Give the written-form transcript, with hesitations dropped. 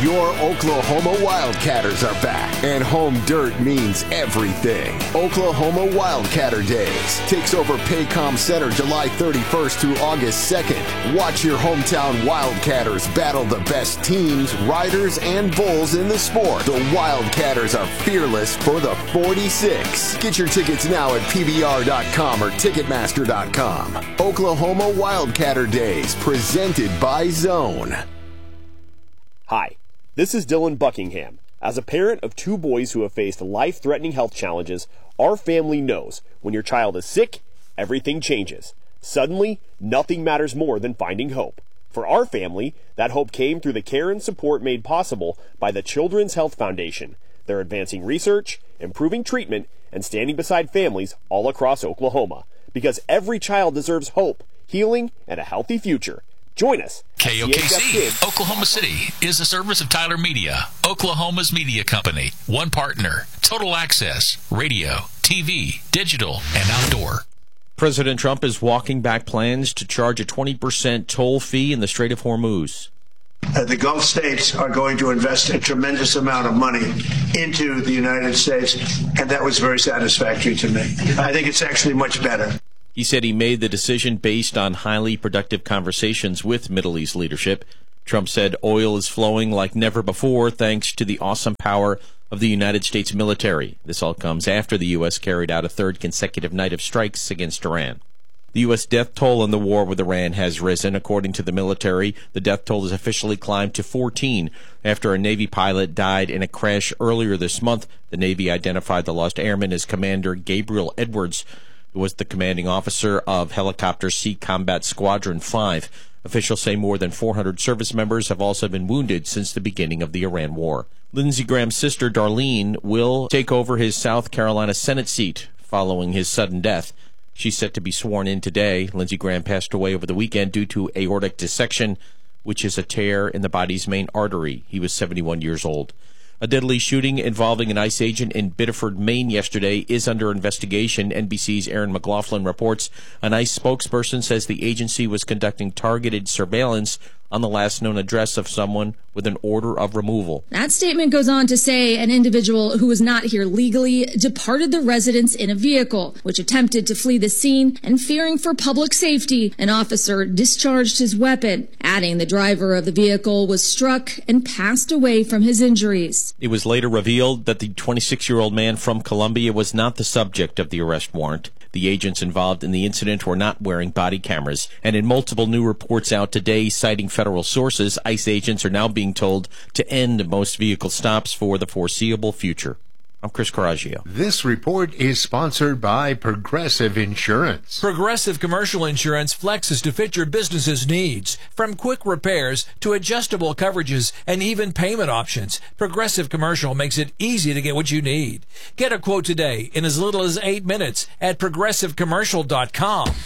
Your Oklahoma Wildcatters are back, and home dirt means everything. Oklahoma Wildcatter Days takes over Paycom Center July 31st through August 2nd. Watch your hometown Wildcatters battle the best teams, riders, and bulls in the sport. The Wildcatters are fearless for the 46. Get your tickets now at PBR.com or Ticketmaster.com. Oklahoma Wildcatter Days, presented by Zone. Hi, this is Dylan Buckingham. As a parent of two boys who have faced life-threatening health challenges, our family knows when your child is sick, everything changes. Suddenly, nothing matters more than finding hope. For our family, that hope came through the care and support made possible by the Children's Health Foundation. They're advancing research, improving treatment, and standing beside families all across Oklahoma. Because every child deserves hope, healing, and a healthy future. Join us. KOKC, Oklahoma City, is a service of Tyler Media, Oklahoma's media company. One partner, total access, radio, TV, digital, and outdoor. President Trump is walking back plans to charge a 20% toll fee in the Strait of Hormuz. The Gulf states are going to invest a tremendous amount of money into the United States, and that was very satisfactory to me. I think it's actually much better. He said he made the decision based on highly productive conversations with Middle East leadership. Trump said oil is flowing like never before thanks to the awesome power of the United States military. This all comes after the U.S. carried out a third consecutive night of strikes against Iran. The U.S. death toll in the war with Iran has risen. According to the military, the death toll has officially climbed to 14 after a Navy pilot died in a crash earlier this month. The Navy identified the lost airman as Commander Gabriel Edwards, who was the commanding officer of Helicopter Sea Combat Squadron 5. Officials say more than 400 service members have also been wounded since the beginning of the Iran war. Lindsey Graham's sister, Darlene, will take over his South Carolina Senate seat following his sudden death. She's set to be sworn in today. Lindsey Graham passed away over the weekend due to aortic dissection, which is a tear in the body's main artery. He was 71 years old. A deadly shooting involving an ICE agent in Biddeford, Maine yesterday is under investigation. NBC's Aaron McLaughlin reports an ICE spokesperson says the agency was conducting targeted surveillance on the last known address of someone with an order of removal. That statement goes on to say an individual who was not here legally departed the residence in a vehicle, which attempted to flee the scene, and fearing for public safety, an officer discharged his weapon, adding the driver of the vehicle was struck and passed away from his injuries. It was later revealed that the 26-year-old man from Colombia was not the subject of the arrest warrant. The agents involved in the incident were not wearing body cameras. And in multiple new reports out today citing federal sources, ICE agents are now being told to end most vehicle stops for the foreseeable future. I'm Chris Coraggio. This report is sponsored by Progressive Insurance. Progressive Commercial Insurance flexes to fit your business's needs. From quick repairs to adjustable coverages and even payment options, Progressive Commercial makes it easy to get what you need. Get a quote today in as little as 8 minutes at ProgressiveCommercial.com.